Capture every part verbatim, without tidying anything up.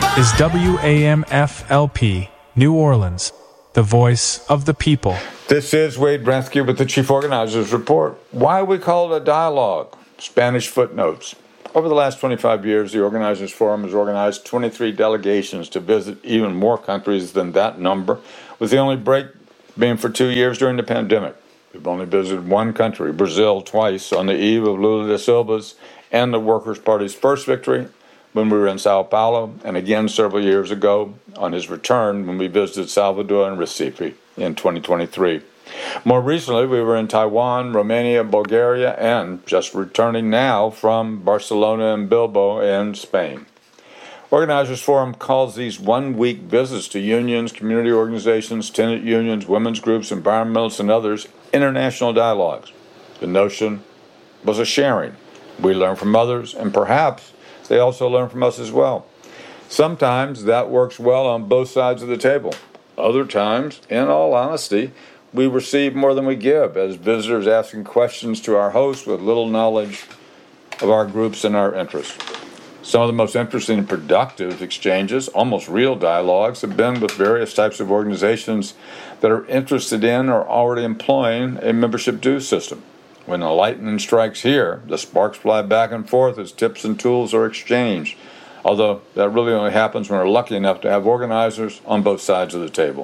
is W A M F L P, New Orleans, the voice of the people. This is Wade Bransky with the Chief Organizers Report. Why we call it a dialogue? Spanish footnotes. Over the last twenty-five years, the Organizers Forum has organized twenty-three delegations to visit even more countries than that number, with the only break being for two years during the pandemic. We've only visited one country, Brazil, twice, on the eve of Lula da Silva's and the Workers' Party's first victory when we were in Sao Paulo, and again several years ago on his return when we visited Salvador and Recife in twenty twenty-three. More recently, we were in Taiwan, Romania, Bulgaria, and just returning now from Barcelona and Bilbao in Spain. Organizers Forum calls these one-week visits to unions, community organizations, tenant unions, women's groups, environmentalists, and others international dialogues. The notion was a sharing. We learn from others, and perhaps they also learn from us as well. Sometimes that works well on both sides of the table. Other times, in all honesty, we receive more than we give, as visitors asking questions to our hosts with little knowledge of our groups and our interests. Some of the most interesting and productive exchanges, almost real dialogues, have been with various types of organizations that are interested in or already employing a membership dues system. When the lightning strikes here, the sparks fly back and forth as tips and tools are exchanged, although that really only happens when we're lucky enough to have organizers on both sides of the table.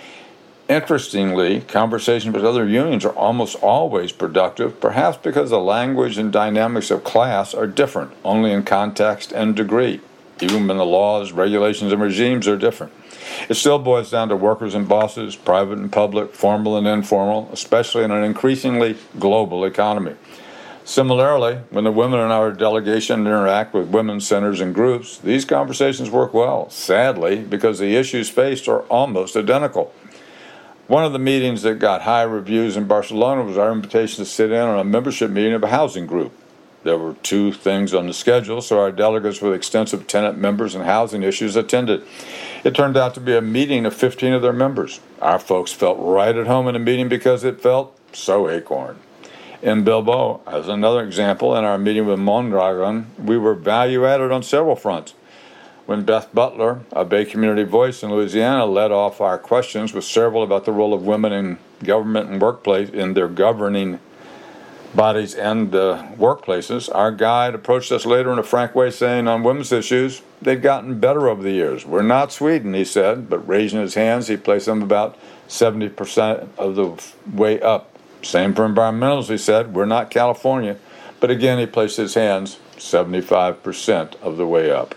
Interestingly, conversations with other unions are almost always productive, perhaps because the language and dynamics of class are different, only in context and degree, even when the laws, regulations, and regimes are different. It still boils down to workers and bosses, private and public, formal and informal, especially in an increasingly global economy. Similarly, when the women in our delegation interact with women's centers and groups, these conversations work well, sadly, because the issues faced are almost identical. One of the meetings that got high reviews in Barcelona was our invitation to sit in on a membership meeting of a housing group. There were two things on the schedule, so our delegates with extensive tenant members and housing issues attended. It turned out to be a meeting of fifteen of their members. Our folks felt right at home in the meeting because it felt so Acorn. In Bilbao, as another example, in our meeting with Mondragon, we were value-added on several fronts. When Beth Butler, a Bay Community voice in Louisiana, led off our questions with several about the role of women in government and workplace, in their governing bodies and uh, workplaces, our guide approached us later in a frank way, saying on women's issues, they'd gotten better over the years. We're not Sweden, he said, but raising his hands, he placed them about seventy percent of the way up. Same for environmentalists, he said. We're not California, but again, he placed his hands seventy-five percent of the way up.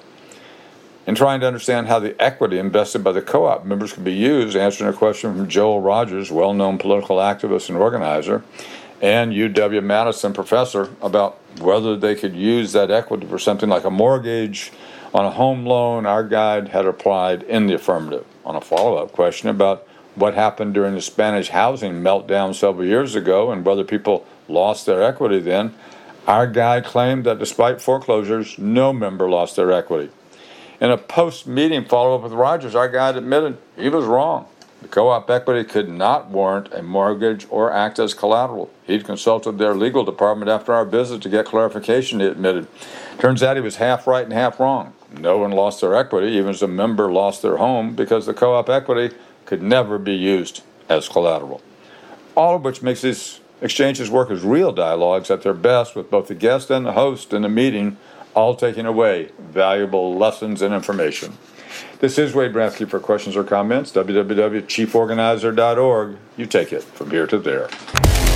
In trying to understand how the equity invested by the co-op members can be used, answering a question from Joel Rogers, well-known political activist and organizer, and U W-Madison professor about whether they could use that equity for something like a mortgage on a home loan, our guide had replied in the affirmative. On a follow-up question about what happened during the Spanish housing meltdown several years ago and whether people lost their equity then, our guide claimed that despite foreclosures, no member lost their equity. In a post-meeting follow-up with Rogers, our guide admitted he was wrong. The co-op equity could not warrant a mortgage or act as collateral. He'd consulted their legal department after our visit to get clarification, he admitted. Turns out he was half right and half wrong. No one lost their equity, even as a member lost their home, because the co-op equity could never be used as collateral. All of which makes these exchanges work as real dialogues at their best, with both the guest and the host in the meeting all taking away valuable lessons and information. This is Wade Bransky. For questions or comments, w w w dot chief organizer dot org. You take it from here to there.